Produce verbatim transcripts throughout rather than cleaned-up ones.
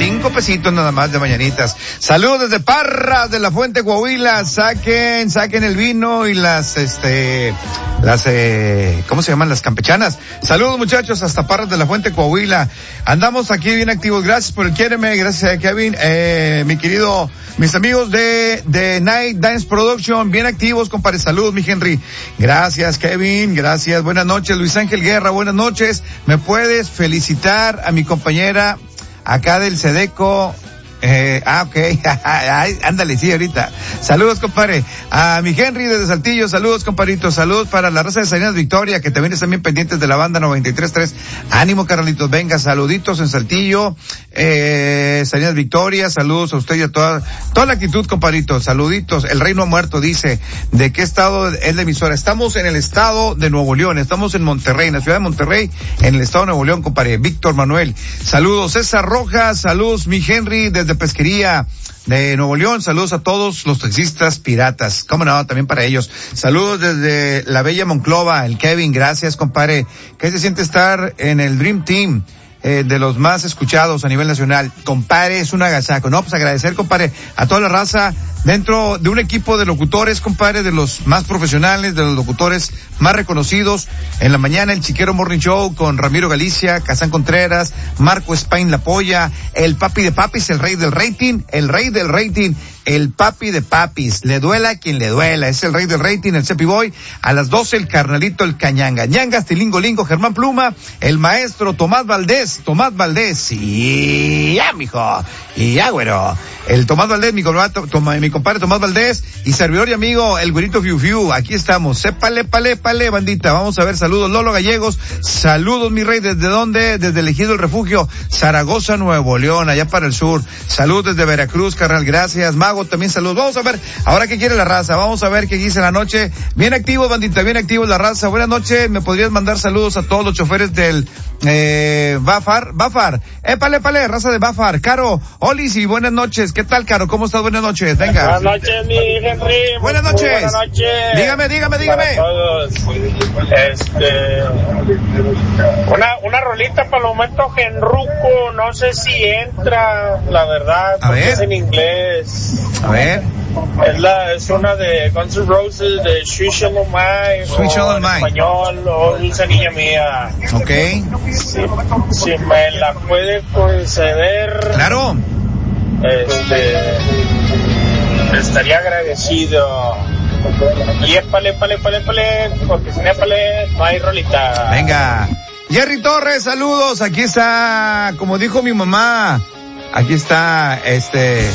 cinco pesitos nada más de mañanitas. Saludos desde Parras de la Fuente, Coahuila. Saquen, saquen el vino y las, este, las, eh, ¿cómo se llaman? Las campechanas. Saludos muchachos hasta Parras de la Fuente, Coahuila. Andamos aquí bien activos. Gracias por el quiéreme, gracias a Kevin, eh, mi querido, mis amigos de, de Night Dance Production, bien activos, compadre. Saludos, mi Henry. Gracias, Kevin. Gracias. Buenas noches, Luis Ángel Guerra. Buenas noches. ¿Me puedes felicitar a mi compañera acá del Sedeco? Eh, ah, ok, ándale, sí, ahorita. Saludos, compadre. A mi Henry desde Saltillo, saludos, compadrito. Saludos para la raza de Salinas Victoria, que también están bien pendientes de la banda noventa y tres punto tres. Ánimo, carnalitos, venga, saluditos en Saltillo, eh, Salinas Victoria, saludos a usted y a toda, toda la actitud, compadrito. Saluditos. El Reino Muerto dice, ¿de qué estado es la emisora? Estamos en el estado de Nuevo León, estamos en Monterrey, en la ciudad de Monterrey, en el estado de Nuevo León, compadre. Víctor Manuel. Saludos, César Rojas, saludos, mi Henry, desde Pesquería de Nuevo León. Saludos a todos los taxistas piratas. Cómo no, también para ellos. Saludos desde la bella Monclova, el Kevin, gracias, compadre. ¿Qué se siente estar en el Dream Team? Eh, de los más escuchados a nivel nacional. Compadre, es un agasaco. No, pues agradecer, compadre, a toda la raza dentro de un equipo de locutores, compadre, de los más profesionales, de los locutores más reconocidos. En la mañana, el Chiquero Morning Show con Ramiro Galicia, Kazán Contreras, Marco Spain La Polla, el papi de papis, el rey del rating, el rey del rating, el papi de papis, le duela a quien le duela, es el rey del rating, el Cepi Boy. A las doce, el carnalito, el Cañanga, Ñangas, Tilingo Lingo, Germán Pluma, el maestro Tomás Valdés, Tomás Valdés, y ya, mijo, y ya, güero. El Tomás Valdés, mi compadre, mi compadre Tomás Valdés, y servidor y amigo, el güerito Fiu Fiu, aquí estamos. Sépale, pale, pale, bandita. Vamos a ver, saludos, Lolo Gallegos, saludos, mi rey, ¿desde dónde? Desde el Ejido El Refugio, Zaragoza, Nuevo León, allá para el sur. Saludos desde Veracruz, carnal, gracias. Mago, también saludos. Vamos a ver, ahora qué quiere la raza, vamos a ver qué dice la noche. Bien activos, bandita, bien activos la raza. Buenas noches, me podrías mandar saludos a todos los choferes del, eh, Bafar, Bafar, eh, pale, pale, raza de Bafar. Caro, Olis, y buenas noches. ¿Qué tal, Caro? ¿Cómo estás? Buenas noches, venga. Buenas noches, mi Henry. Buenas noches. Buenas noches. Dígame, dígame, dígame. Para todos. Este, una, una rolita para el momento genruco, no sé si entra, la verdad, a porque ver. Es en inglés. A ver. Es la, es una de Guns N' Roses, de Sweet Child Mine, Sweet Child en Mine. español, o Dulce Niña Mía. Ok. Si, si me la puede conceder. Claro. Este, estaría agradecido. Y épale, pale, pale, pale, porque sin épale no hay rolita. Venga. Jerry Torres, saludos. Aquí está, como dijo mi mamá, aquí está, este,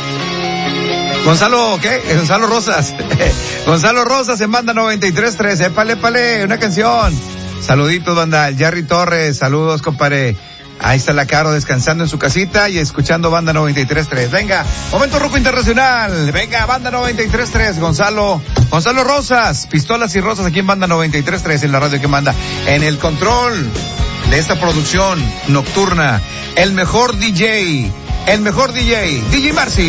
Gonzalo, ¿qué? Gonzalo Rosas. Gonzalo Rosas en banda noventa y tres punto tres. Épale, pale, una canción. Saluditos, banda. Jerry Torres, saludos, compadre. Ahí está la Caro descansando en su casita y escuchando banda noventa y tres punto tres. Venga, momento Ruco Internacional. Venga, banda noventa y tres punto tres. Gonzalo, Gonzalo Rosas, Pistolas y Rosas aquí en banda noventa y tres punto tres en la radio que manda. En el control de esta producción nocturna, el mejor D J, el mejor D J, D J Marcy.